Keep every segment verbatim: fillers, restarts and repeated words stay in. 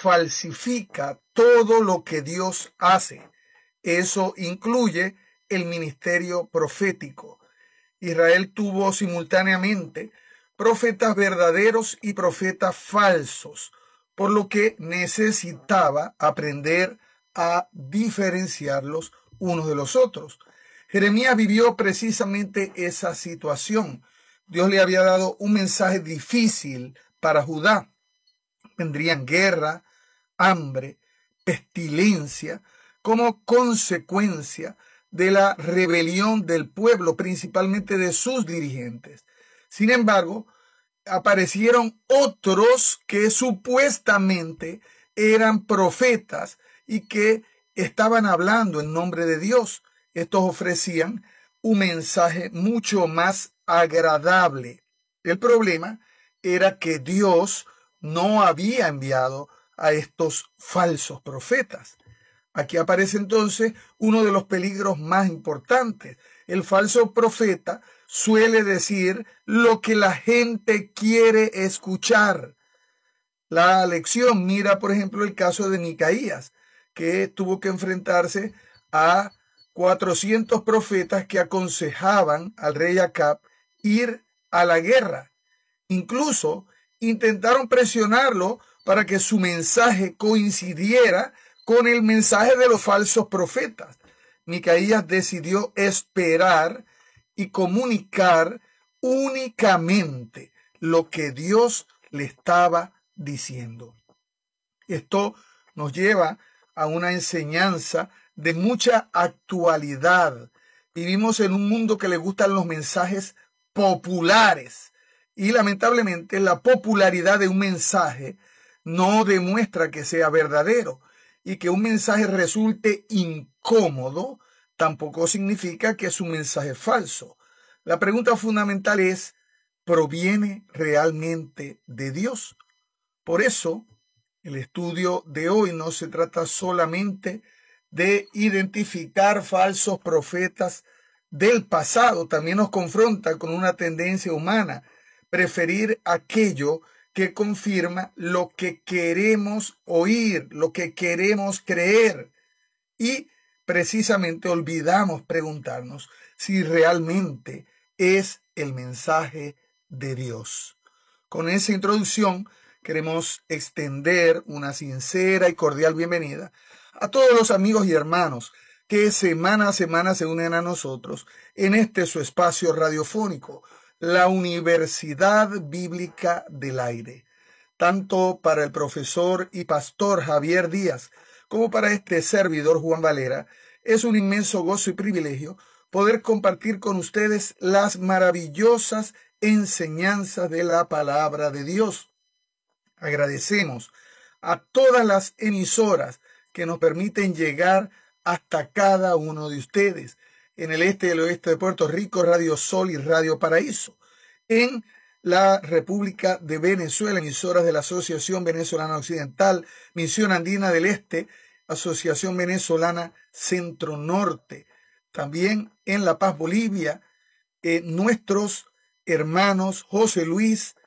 falsifica todo lo que Dios hace. Eso incluye el ministerio profético. Israel tuvo simultáneamente profetas verdaderos y profetas falsos, por lo que necesitaba aprender a diferenciarlos unos de los otros. Jeremías vivió precisamente esa situación. Dios le había dado un mensaje difícil para Judá. Vendrían guerra, hambre, pestilencia, como consecuencia de la rebelión del pueblo, principalmente de sus dirigentes. Sin embargo, aparecieron otros que supuestamente eran profetas y que estaban hablando en nombre de Dios. Estos ofrecían un mensaje mucho más agradable. El problema era que Dios no había enviado a estos falsos profetas. Aquí aparece entonces uno de los peligros más importantes. El falso profeta suele decir lo que la gente quiere escuchar. La lección mira, por ejemplo, el caso de Micaías, que tuvo que enfrentarse a cuatrocientos profetas que aconsejaban al rey Acab ir a la guerra. Incluso intentaron presionarlo para que su mensaje coincidiera con el mensaje de los falsos profetas. Micaías decidió esperar y comunicar únicamente lo que Dios le estaba diciendo. Esto nos lleva a una enseñanza de mucha actualidad. Vivimos en un mundo que le gustan los mensajes populares y lamentablemente la popularidad de un mensaje no demuestra que sea verdadero, y que un mensaje resulte incómodo tampoco significa que es un mensaje falso. La pregunta fundamental es, ¿proviene realmente de Dios? Por eso, el estudio de hoy no se trata solamente de identificar falsos profetas del pasado, también nos confronta con una tendencia humana, preferir aquello que confirma lo que queremos oír, lo que queremos creer. Y precisamente olvidamos preguntarnos si realmente es el mensaje de Dios. Con esa introducción queremos extender una sincera y cordial bienvenida a todos los amigos y hermanos que semana a semana se unen a nosotros en este su espacio radiofónico, la Universidad Bíblica del Aire. Tanto para el profesor y pastor Javier Díaz como para este servidor Juan Valera, es un inmenso gozo y privilegio poder compartir con ustedes las maravillosas enseñanzas de la palabra de Dios. Agradecemos a todas las emisoras que nos permiten llegar hasta cada uno de ustedes. En el este y el oeste de Puerto Rico, Radio Sol y Radio Paraíso. En la República de Venezuela, emisoras de la Asociación Venezolana Occidental, Misión Andina del Este, Asociación Venezolana Centro Norte. También en La Paz, Bolivia, eh, nuestros hermanos José Luis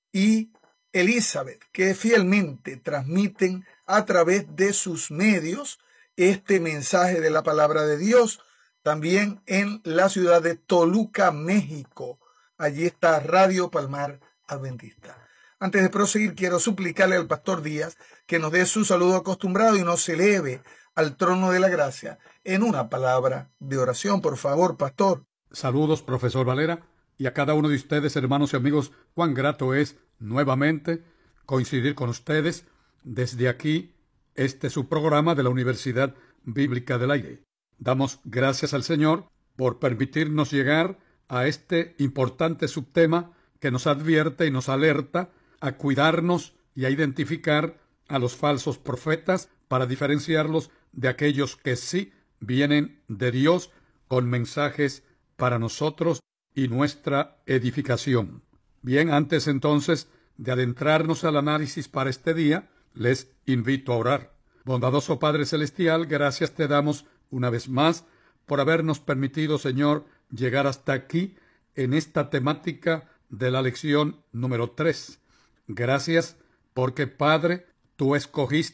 y Elizabeth, que fielmente transmiten a través de sus medios este mensaje de la palabra de Dios. También en la ciudad de Toluca, México. Allí está Radio Palmar Adventista. Antes de proseguir, quiero suplicarle al pastor Díaz que nos dé su saludo acostumbrado y nos eleve al trono de la gracia en una palabra de oración. Por favor, pastor. Saludos, profesor Valera, y a cada uno de ustedes, hermanos y amigos, cuán grato es nuevamente coincidir con ustedes desde aquí, este su programa de la Universidad Bíblica del Aire. Damos gracias al Señor por permitirnos llegar a este importante subtema que nos advierte y nos alerta a cuidarnos y a identificar a los falsos profetas para diferenciarlos de aquellos que sí vienen de Dios con mensajes para nosotros y nuestra edificación. Bien, antes entonces de adentrarnos al análisis para este día, les invito a orar. Bondadoso Padre Celestial, gracias te damos una vez más por habernos permitido, Señor, llegar hasta aquí en esta temática de la lección número tres. Gracias porque, Padre, tú escogiste